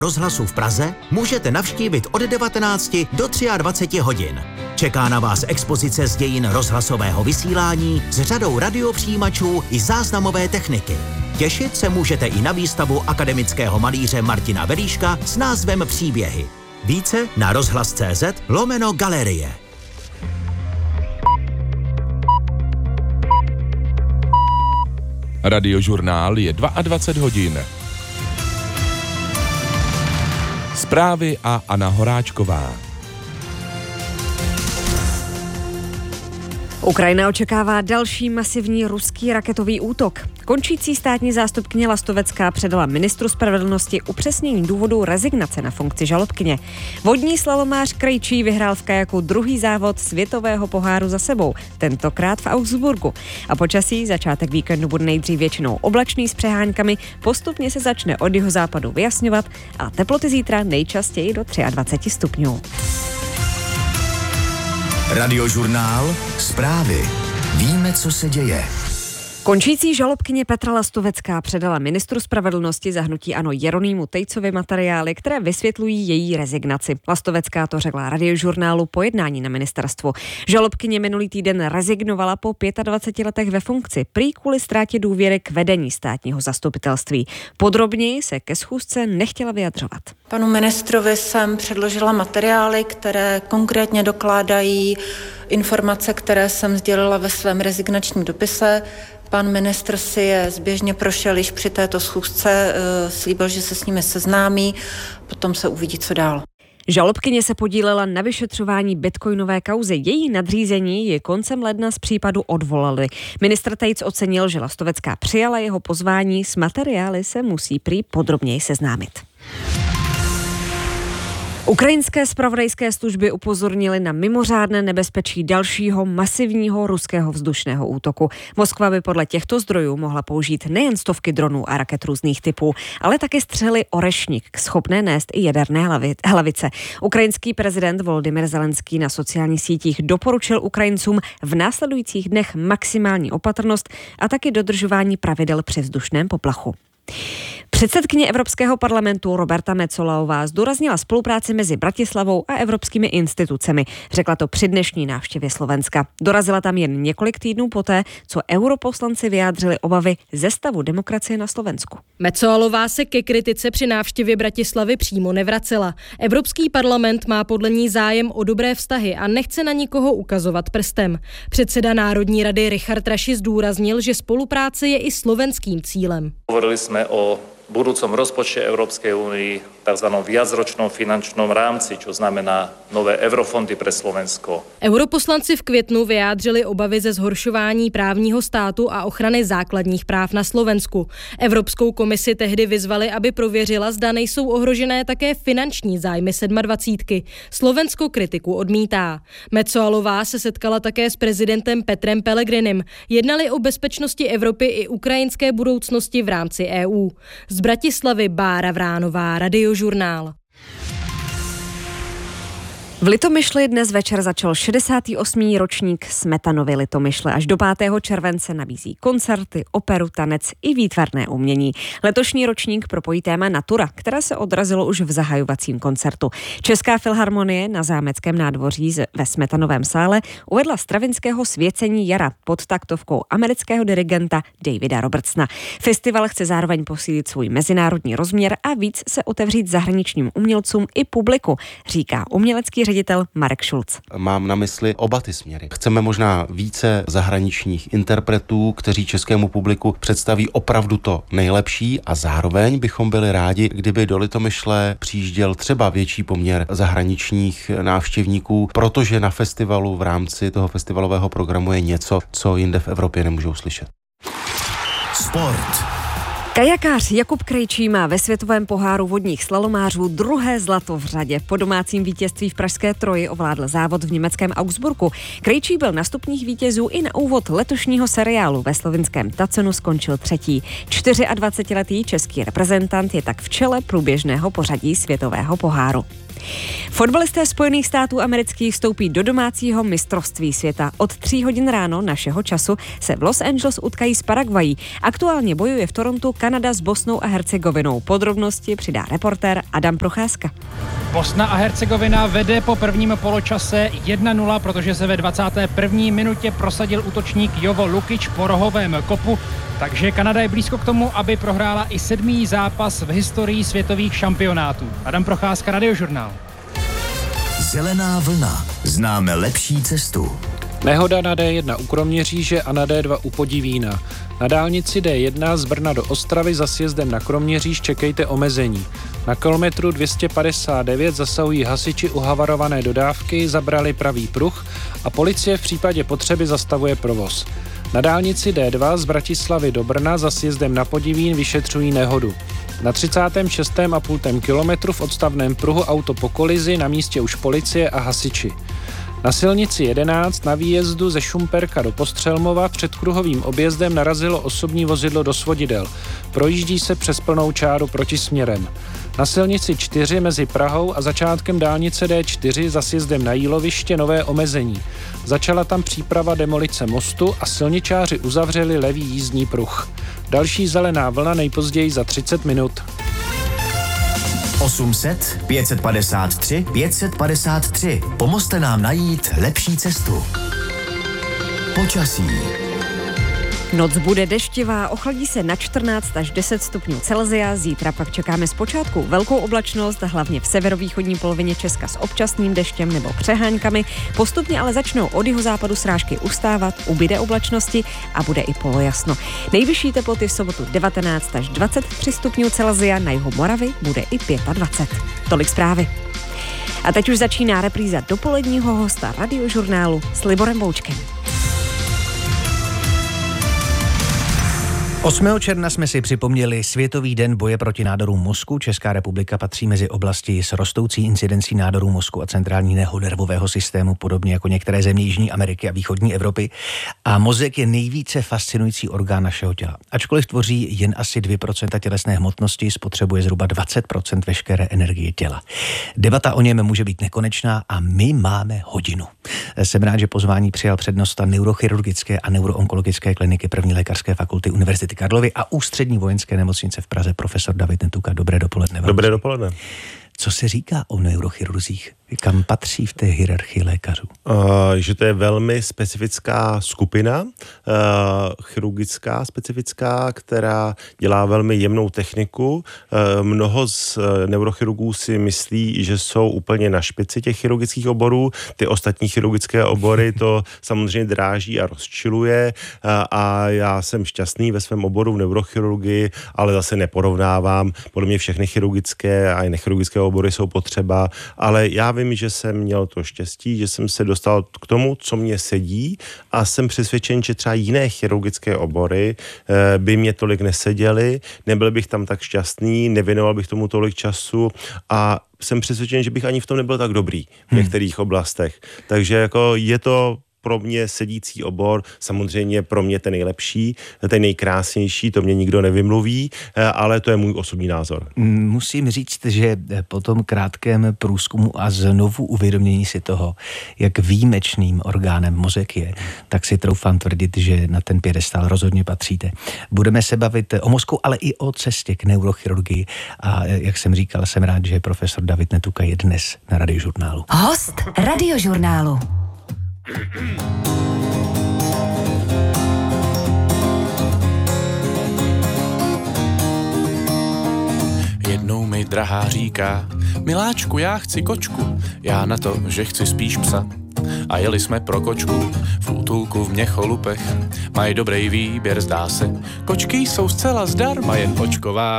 Rozhlasu v Praze můžete navštívit od 19 do 23 hodin. Čeká na vás expozice z dějin rozhlasového vysílání s řadou radiopřijímačů i záznamové techniky. Těšit se můžete i na výstavu akademického malíře Martina Velíška s názvem Příběhy. Více na rozhlas.cz/galerie. Radiožurnál je 22 hodin. Zprávy a Anna Horáčková. Ukrajina očekává další masivní ruský raketový útok. Končící státní zástupkyně Lastovecká předala ministru spravedlnosti upřesnění důvodu rezignace na funkci žalobkyně. Vodní slalomář Krejčí vyhrál v kajaku druhý závod světového poháru za sebou, tentokrát v Augsburgu. A počasí začátek víkendu bude nejdřív většinou oblačný s přeháňkami, postupně se začne od jihozápadu vyjasňovat a teploty zítra nejčastěji do 23 stupňů. Radiožurnál, zprávy. Víme, co se děje. Končící žalobkyně Petra Lastovecká předala ministru spravedlnosti za hnutí ANO Jeronýmu Tejcovi materiály, které vysvětlují její rezignaci. Lastovecká to řekla Radiožurnálu po jednání na ministerstvu. Žalobkyně minulý týden rezignovala po 25 letech ve funkci, prý kvůli ztrátě důvěry k vedení státního zastupitelství. Podrobněji se ke schůzce nechtěla vyjadřovat. Panu ministrovi jsem předložila materiály, které konkrétně dokládají informace, které jsem sdělila ve svém rezignačním dopise. Pan ministr si je zběžně prošel již při této schůzce, slíbil, že se s nimi seznámí, potom se uvidí, co dál. Žalobkyně se podílela na vyšetřování bitcoinové kauzy. Její nadřízení ji koncem ledna z případu odvolali. Ministr Tejc ocenil, že Lastovecká přijala jeho pozvání, s materiály se musí prý podrobněji seznámit. Ukrajinské zpravodajské služby upozornily na mimořádné nebezpečí dalšího masivního ruského vzdušného útoku. Moskva by podle těchto zdrojů mohla použít nejen stovky dronů a raket různých typů, ale také střely Orešnik, schopné nést i jaderné hlavice. Ukrajinský prezident Volodymyr Zelenský na sociálních sítích doporučil Ukrajincům v následujících dnech maximální opatrnost a taky dodržování pravidel při vzdušném poplachu. Předsedkyně Evropského parlamentu Roberta Metsolová zdůraznila spolupráci mezi Bratislavou a evropskými institucemi. Řekla to při dnešní návštěvě Slovenska. Dorazila tam jen několik týdnů poté, co europoslanci vyjádřili obavy ze stavu demokracie na Slovensku. Metsolová se ke kritice při návštěvě Bratislavy přímo nevracela. Evropský parlament má podle ní zájem o dobré vztahy a nechce na nikoho ukazovat prstem. Předseda Národní rady Richard Raši zdůraznil, že spolupráce je i slovenským cílem. Hovorili jsme o budúcom rozpočte Európskej únie, tzv. Viacročnom finančnom rámci, čo znamená nové eurofondy pre Slovensko. Europoslanci v květnu vyjádřili obavy ze zhoršování právního státu a ochrany základních práv na Slovensku. Evropskou komisi tehdy vyzvali, aby prověřila, zda nejsou ohrožené také finanční zájmy 27. Slovensko kritiku odmítá. Metsolová se setkala také s prezidentem Petrem Pellegrinem. Jednali o bezpečnosti Evropy i ukrajinské budoucnosti v rámci EU. Z Bratislavy Bára Vránová, Radiožurnál. V Litomyšli dnes večer začal 68. ročník Smetanovy Litomyšle. Až do 5. července nabízí koncerty, operu, tanec i výtvarné umění. Letošní ročník propojí téma Natura, které se odrazilo už v zahajovacím koncertu. Česká filharmonie na Zámeckém nádvoří ve Smetanovém sále uvedla Stravinského Svěcení jara pod taktovkou amerického dirigenta Davida Robertsona. Festival chce zároveň posílit svůj mezinárodní rozměr a víc se otevřít zahraničním umělcům i publiku, říká umělecký ředitel Marek Šulc. Mám na mysli oba ty směry. Chceme možná více zahraničních interpretů, kteří českému publiku představí opravdu to nejlepší a zároveň bychom byli rádi, kdyby do Litomyšle přijížděl třeba větší poměr zahraničních návštěvníků, protože na festivalu v rámci toho festivalového programu je něco, co jinde v Evropě nemůžou slyšet. Sport. Kajakář Jakub Krejčí má ve světovém poháru vodních slalomářů druhé zlato v řadě. Po domácím vítězství v pražské Troji ovládl závod v německém Augsburgu. Krejčí byl na stupních vítězů i na úvod letošního seriálu. Ve slovinském Tacenu skončil třetí. 24letý český reprezentant je tak v čele průběžného pořadí světového poháru. Fotbalisté Spojených států amerických vstoupí do domácího mistrovství světa. Od 3 hodin ráno našeho času se v Los Angeles utkají s Paraguayí. Aktuálně bojuje v Torontu Kanada s Bosnou a Hercegovinou. Podrobnosti přidá reportér Adam Procházka. Bosna a Hercegovina vede po prvním poločase 1-0, protože se ve 21. minutě prosadil útočník Jovo Lukič po rohovém kopu, takže Kanada je blízko k tomu, aby prohrála i 7. zápas v historii světových šampionátů. Adam Procházka, Radiožurnál. Zelená vlna. Známe lepší cestu. Nehoda na D1 u Kroměříže a na D2 u Podivína. Na dálnici D1 z Brna do Ostravy za sjezdem na Kroměříž čekejte omezení. Na kilometru 259 zasahují hasiči u havarované dodávky, zabrali pravý pruh a policie v případě potřeby zastavuje provoz. Na dálnici D2 z Bratislavy do Brna za sjezdem na Podivín vyšetřují nehodu. Na 36,5 kilometru v odstavném pruhu auto po kolizi, na místě už policie a hasiči. Na silnici 11 na výjezdu ze Šumperka do Postřelmova před kruhovým objezdem narazilo osobní vozidlo do svodidel. Projíždí se přes plnou čáru protisměrem. Na silnici 4 mezi Prahou a začátkem dálnice D4 za sjezdem na Jíloviště nové omezení. Začala tam příprava demolice mostu a silničáři uzavřeli levý jízdní pruh. Další zelená vlna nejpozději za 30 minut. 800 553 553. Pomozte nám najít lepší cestu. Počasí. Noc bude deštivá, ochladí se na 14 až 10 stupňů Celsia, zítra pak čekáme zpočátku velkou oblačnost, hlavně v severovýchodní polovině Česka s občasným deštěm nebo přeháňkami, postupně ale začnou od jihozápadu srážky ustávat, ubyde oblačnosti a bude i polojasno. Nejvyšší teploty v sobotu 19 až 23 stupňů Celsia, na jihu Moravy bude i 25. Tolik zprávy. A teď už začíná repríza dopoledního hosta Radiožurnálu s Liborem Boučkem. 8. června jsme si připomněli Světový den boje proti nádorům mozku. Česká republika patří mezi oblasti s rostoucí incidencí nádorů mozku a centrálního nervového systému, podobně jako některé země Jižní Ameriky a východní Evropy. A mozek je nejvíce fascinující orgán našeho těla. Ačkoliv tvoří jen asi 2% tělesné hmotnosti, spotřebuje zhruba 20% veškeré energie těla. Debata o něm může být nekonečná a my máme hodinu. Jsem rád, že pozvání přijal přednosta neurochirurgické a neuroonkologické kliniky první lékařské fakulty Univerzity Karlovy a Ústřední vojenské nemocnice v Praze profesor David Netuka. Dobré dopoledne. Dobré dopoledne. Co se říká o neurochirurzích? Kam patří v té hierarchii lékařů? Že to je velmi specifická skupina, chirurgická specifická, která dělá velmi jemnou techniku. Mnoho z neurochirurgů si myslí, že jsou úplně na špici těch chirurgických oborů. Ty ostatní chirurgické obory to samozřejmě dráží a rozčiluje a já jsem šťastný ve svém oboru v neurochirurgii, ale zase neporovnávám. Podle mě všechny chirurgické a i nechirurgické obory jsou potřeba, ale já vím, že jsem měl to štěstí, že jsem se dostal k tomu, co mě sedí a jsem přesvědčen, že třeba jiné chirurgické obory by mě tolik neseděly, nebyl bych tam tak šťastný, nevěnoval bych tomu tolik času a jsem přesvědčen, že bych ani v tom nebyl tak dobrý v některých oblastech. Takže jako je to pro mě sedící obor, samozřejmě pro mě ten nejlepší, ten nejkrásnější, to mě nikdo nevymluví, ale to je můj osobní názor. Musím říct, že po tom krátkém průzkumu a znovu uvědomění si toho, jak výjimečným orgánem mozek je, tak si troufám tvrdit, že na ten piedestál rozhodně patříte. Budeme se bavit o mozku, ale i o cestě k neurochirurgii a jak jsem říkal, jsem rád, že profesor David Netuka je dnes na Radiožurnálu. Host Radiožurnálu. Jednou mi drahá říká: miláčku, já chci kočku. Já na to, že chci spíš psa. A jeli jsme pro kočku v útulku v Měcholupech. Mají dobrý výběr, zdá se. Kočky jsou zcela zdarma, jen očková